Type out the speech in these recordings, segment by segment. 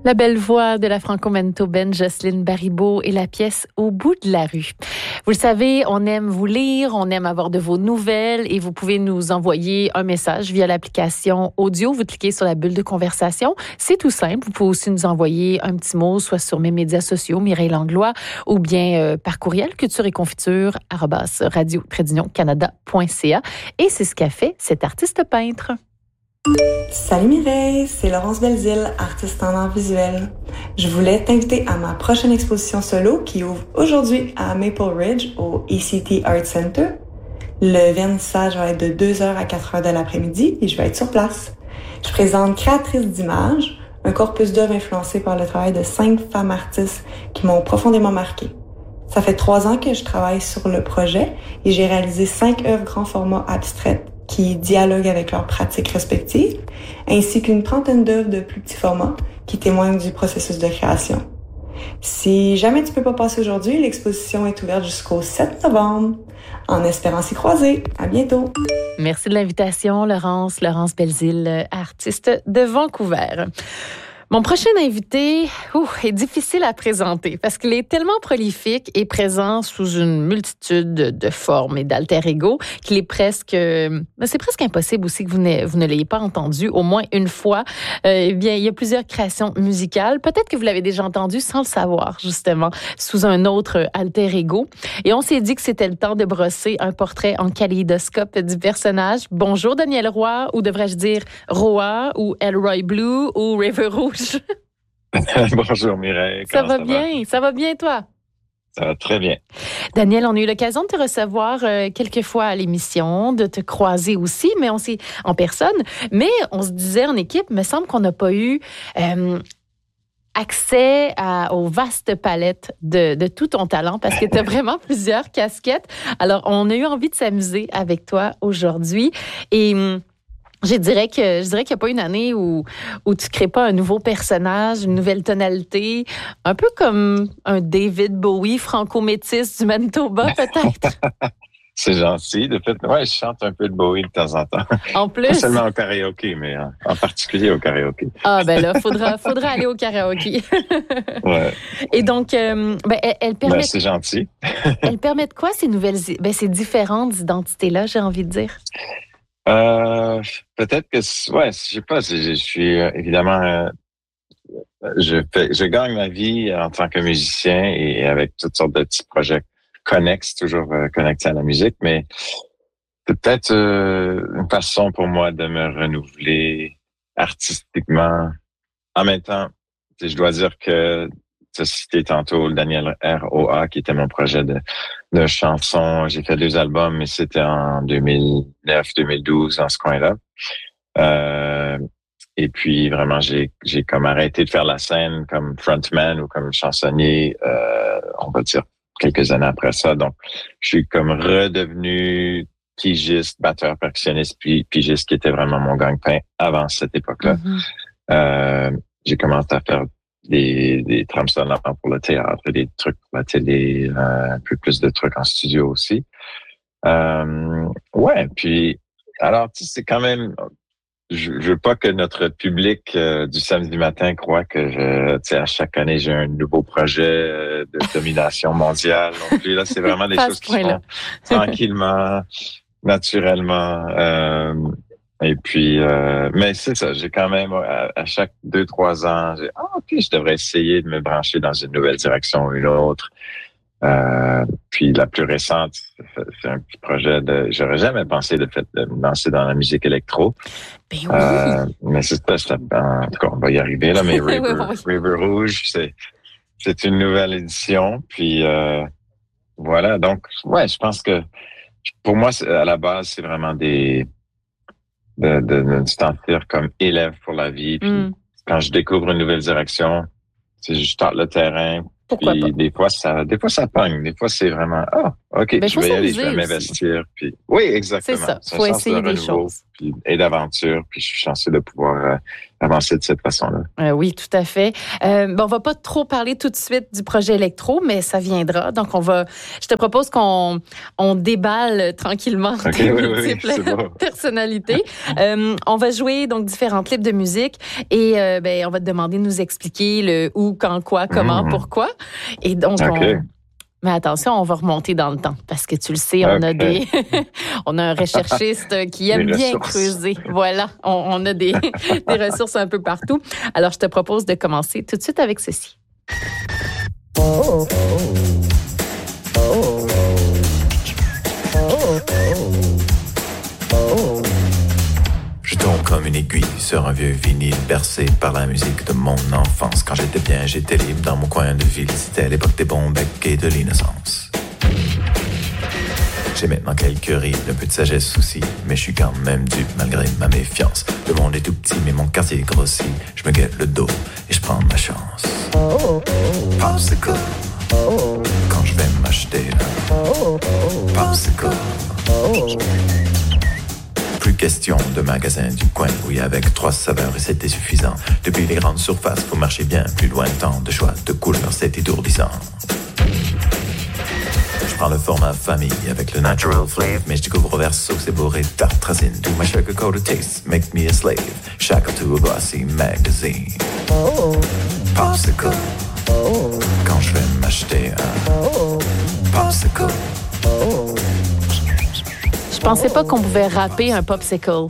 La belle voix de la franco-manitobaine Jocelyne Baribeau et la pièce Au bout de la rue. Vous le savez, on aime vous lire, on aime avoir de vos nouvelles et vous pouvez nous envoyer un message via l'application audio. Vous cliquez sur la bulle de conversation. C'est tout simple. Vous pouvez aussi nous envoyer un petit mot, soit sur mes médias sociaux, Mireille Langlois, ou bien par courriel, culture@radio-canada.ca. Et c'est ce qu'a fait cet artiste peintre. Salut Mireille, c'est Laurence Belzile, artiste en art visuel. Je voulais t'inviter à ma prochaine exposition solo qui ouvre aujourd'hui à Maple Ridge au ECT Art Center. Le vernissage va être de 2h à 4h de l'après-midi et je vais être sur place. Je présente créatrice d'images, un corpus d'œuvres influencé par le travail de 5 femmes artistes qui m'ont profondément marquée. Ça fait 3 ans que je travaille sur le projet et j'ai réalisé 5 œuvres grand format abstraites qui dialoguent avec leurs pratiques respectives, ainsi qu'une trentaine d'œuvres de plus petit format qui témoignent du processus de création. Si jamais tu peux pas passer aujourd'hui, l'exposition est ouverte jusqu'au 7 novembre. En espérant s'y croiser. À bientôt. Merci de l'invitation, Laurence Belzile, artiste de Vancouver. Mon prochain invité est difficile à présenter parce qu'il est tellement prolifique et présent sous une multitude de formes et d'alter ego qu'il est c'est presque impossible aussi que vous ne l'ayez pas entendu au moins une fois. Il y a plusieurs créations musicales. Peut-être que vous l'avez déjà entendu sans le savoir, justement, sous un autre alter ego. Et on s'est dit que c'était le temps de brosser un portrait en kaléidoscope du personnage. Bonjour Daniel Roy, ou devrais-je dire Roa, ou Elroy Blue, ou River Rouge. Bonjour Mireille. Ça va bien, toi? Ça va très bien. Daniel, on a eu l'occasion de te recevoir quelques fois à l'émission, de te croiser aussi, mais en personne. Mais on se disait en équipe, me semble qu'on n'a pas eu accès aux vastes palettes de tout ton talent parce que tu as vraiment plusieurs casquettes. Alors, on a eu envie de s'amuser avec toi aujourd'hui et je dirais qu'il n'y a pas une année où tu crées pas un nouveau personnage, une nouvelle tonalité, un peu comme un David Bowie franco-métis du Manitoba, peut-être. C'est gentil. De fait, ouais, je chante un peu de Bowie de temps en temps. En plus. Pas seulement au karaoké, mais en particulier au karaoké. Ah, ben là, faudra aller au karaoké. Ouais. Et donc, elle permet. C'est gentil. Elle permet de quoi, ces ces différentes identités-là, j'ai envie de dire? Peut-être que, je sais pas, je suis évidemment, je gagne ma vie en tant que musicien et avec toutes sortes de petits projets connexes, toujours connectés à la musique, mais peut-être une façon pour moi de me renouveler artistiquement. En même temps, je dois dire que tu as cité tantôt le Daniel R.O.A. qui était mon projet de chansons. J'ai fait 2 albums, mais c'était en 2009-2012 dans ce coin-là. Et puis vraiment, j'ai comme arrêté de faire la scène comme frontman ou comme chansonnier, on va dire quelques années après ça. Donc, je suis comme redevenu pigiste, batteur, percussionniste, puis pigiste qui était vraiment mon gagne-pain avant cette époque-là. Mm-hmm. J'ai commencé à faire des trames sonores pour le théâtre, des trucs pour la télé, un peu plus de trucs en studio aussi. Puis alors tu sais, c'est quand même, je veux pas que notre public du samedi matin croit que à chaque année j'ai un nouveau projet de domination mondiale. Non plus là, c'est vraiment des choses qui se font tranquillement, naturellement. Et puis, mais c'est ça, j'ai quand même, à chaque 2-3 ans, je devrais essayer de me brancher dans une nouvelle direction ou une autre. Puis la plus récente, c'est un petit projet j'aurais jamais pensé de me lancer dans la musique électro. Ben oui. Mais en tout cas, on va y arriver là, mais River Rouge, c'est une nouvelle édition. Puis, voilà. Donc, je pense que pour moi, à la base, c'est vraiment de se sentir comme élève pour la vie. Puis quand je découvre une nouvelle direction, je tente le terrain. Puis des fois ça pogne. Des fois c'est vraiment OK, Ben, je vais y aller, je vais aussi. m'investir. Puis, oui, exactement. C'est ça, C'est un faut sens essayer de des renouveau, choses. et d'aventure. Puis je suis chanceux de pouvoir avancer de cette façon-là. Oui, tout à fait. On va pas trop parler tout de suite du projet électro, mais ça viendra. Donc, je te propose qu'on déballe tranquillement tes multiples personnalités. On va jouer donc différents clips de musique et on va te demander de nous expliquer le où, quand, quoi, comment, pourquoi. Et donc, mais attention, on va remonter dans le temps parce que tu le sais, on a un recherchiste qui aime bien creuser. Voilà, on a des ressources un peu partout. Alors, je te propose de commencer tout de suite avec ceci. Je tombe comme une aiguille sur un vieux vinyle bercé par la musique de mon enfance. Quand j'étais bien, j'étais libre dans mon coin de ville. C'était l'époque des bons becs et de l'innocence. J'ai maintenant quelques rides, un peu de sagesse aussi, mais je suis quand même dû malgré ma méfiance. Le monde est tout petit, mais mon quartier grossit. Je me guette le dos et je prends ma chance. Popsicle, quand je vais m'acheter un popsicle. Plus question de magasin du coin où il y avait 3 saveurs et c'était suffisant. Depuis les grandes surfaces, faut marcher bien plus loin. Tant de choix, de couleurs, c'est étourdissant. Je prends le format famille avec le natural flavor, mais je découvre au verso, c'est bourré de tartrazine. Do my sugar coated taste, make me a slave. Shackle to a glossy magazine. Popsicle, quand je vais m'acheter un popsicle. Je pensais pas qu'on pouvait rapper un popsicle.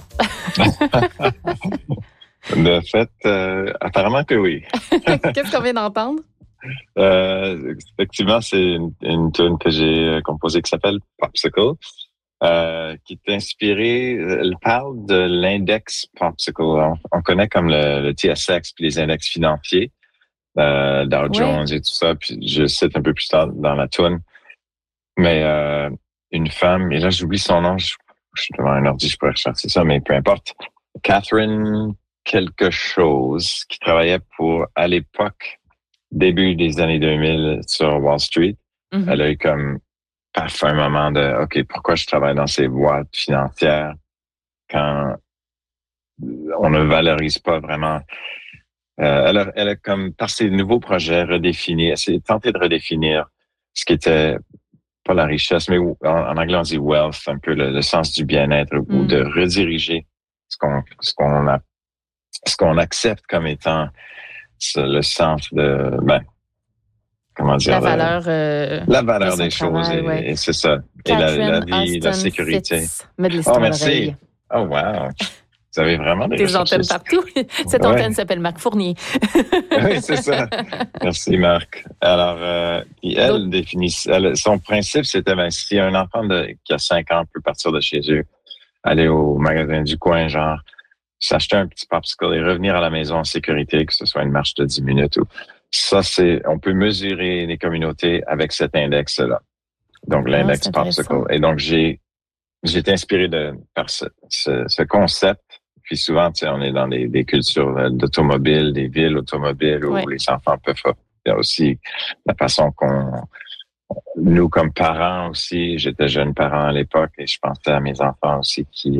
De fait, apparemment que oui. Qu'est-ce qu'on vient d'entendre? Effectivement, c'est une tune que j'ai composée qui s'appelle Popsicle, qui est inspirée. Elle parle de l'index Popsicle. On connaît comme le TSX puis les index financiers, Dow Jones et tout ça. Puis je cite un peu plus tard dans la tune. Mais une femme, et là j'oublie son nom, je suis devant un ordi, je pourrais rechercher ça, mais peu importe. Catherine quelque chose, qui travaillait pour, à l'époque, début des années 2000 sur Wall Street. Mm-hmm. Elle a eu comme parfois un moment de OK, pourquoi je travaille dans ces boîtes financières quand on ne valorise pas vraiment. Elle a comme par ses nouveaux projets redéfini, elle s'est tentée de redéfinir ce qui était pas la richesse, mais en anglais on dit wealth, un peu le sens du bien-être, ou de rediriger ce qu'on accepte comme étant le sens de comment dire, la valeur des choses, et c'est ça. Catherine et la vie, la sécurité. Oh, merci. Oh, wow. Vous avez vraiment des antennes partout. Cette antenne s'appelle Marc Fournier. Oui, c'est ça. Merci, Marc. Alors, elle définit, son principe, c'était, si un enfant qui a 5 ans peut partir de chez eux, aller au magasin du coin, genre, s'acheter un petit popsicle et revenir à la maison en sécurité, que ce soit une marche de 10 minutes ou ça, on peut mesurer les communautés avec cet index-là. Donc, l'index popsicle. Et donc, j'ai été inspiré par ce concept. Puis souvent, on est dans des cultures d'automobile, des villes automobiles où les enfants peuvent faire. Il y a aussi la façon nous, comme parents aussi, j'étais jeune parent à l'époque et je pensais à mes enfants aussi qui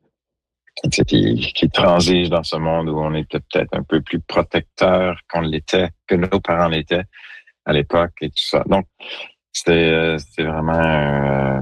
transigent dans ce monde où on était peut-être un peu plus protecteurs que nos parents l'étaient à l'époque et tout ça. Donc, c'était vraiment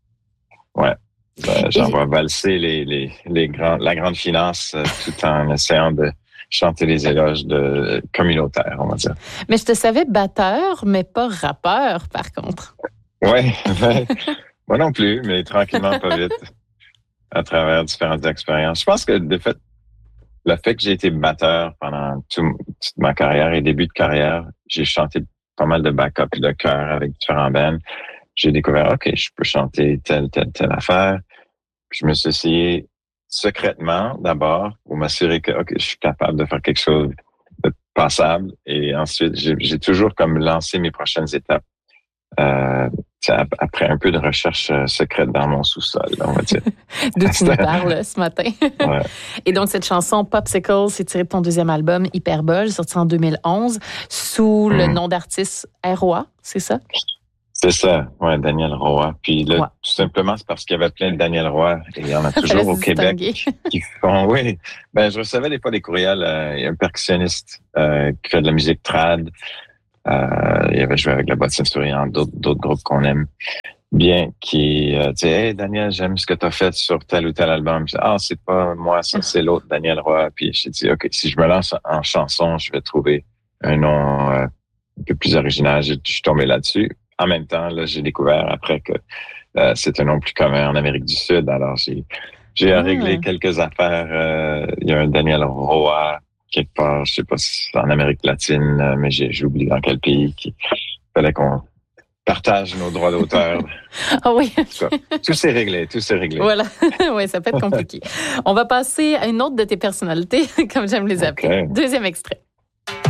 j'envoie valser la grande finance tout en essayant de chanter les éloges de communautaires, on va dire. Mais je te savais batteur, mais pas rappeur, par contre. Oui, moi non plus, mais tranquillement, pas vite, à travers différentes expériences. Je pense que, de fait, le fait que j'ai été batteur pendant toute ma carrière et début de carrière, j'ai chanté pas mal de backup et de chœur avec différents bands. J'ai découvert, OK, je peux chanter telle affaire. Puis je me suis essayé secrètement d'abord pour m'assurer que, OK, je suis capable de faire quelque chose de passable. Et ensuite, j'ai toujours comme lancé mes prochaines étapes après un peu de recherche secrète dans mon sous-sol, on va dire. D'où tu nous parles ce matin. Ouais. Et donc, cette chanson Popsicle, c'est tiré de ton deuxième album, Hyperbole, sorti en 2011, sous le nom d'artiste ROA, c'est ça? C'est ça, ouais, Daniel Roy. Puis là, Ouais. tout simplement, c'est parce qu'il y avait plein de Daniel Roy. Et il y en a toujours au Québec qui font, oui. Ben, je recevais des fois des courriels. Il y a un percussionniste qui fait de la musique trad. Il avait joué avec la Boîte Centurion, d'autres groupes qu'on aime bien, qui disait, hey Daniel, j'aime ce que tu as fait sur tel ou tel album. Je dis, ah, c'est pas moi, ça, c'est l'autre Daniel Roy. Puis j'ai dit, OK, si je me lance en chanson, je vais trouver un nom un peu plus original. Je suis tombé là-dessus. En même temps, là, j'ai découvert après que c'est un nom plus commun en Amérique du Sud. Alors, j'ai réglé quelques affaires. Il y a un Daniel Roy quelque part, je sais pas si c'est en Amérique latine, mais j'ai oublié dans quel pays. Il fallait qu'on partage nos droits d'auteur. Ah oui. Tout s'est réglé. Voilà. Oui, ça peut être compliqué. On va passer à une autre de tes personnalités, comme j'aime les appeler. Okay. Deuxième extrait.